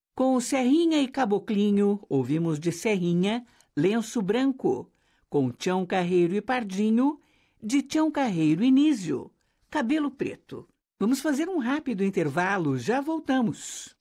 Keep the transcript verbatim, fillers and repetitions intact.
Com Serrinha e Caboclinho, ouvimos de Serrinha, Lenço Branco. Com Tião Carreiro e Pardinho, de Tião Carreiro e Nísio, Cabelo Preto. Vamos fazer um rápido intervalo, já voltamos.